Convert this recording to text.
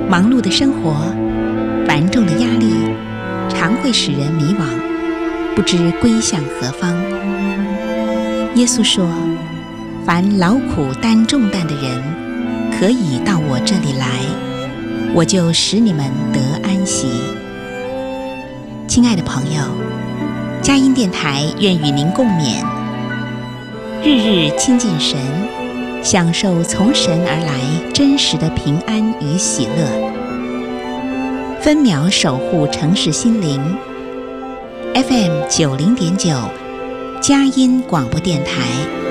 忙碌的生活，繁重的压力，常会使人迷惘，不知归向何方。耶稣说：凡劳苦担重担的人，可以到我这里来，我就使你们得安息。亲爱的朋友，佳音电台愿与您共勉，日日亲近神，享受从神而来真实的平安与喜乐，分秒守护城市心灵。 FM 90.9佳音广播电台。